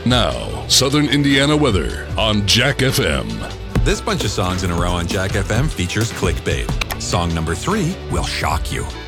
Now, Southern Indiana weather on Jack FM. This bunch of songs in a row on Jack FM features clickbait. Song number 3 will shock you.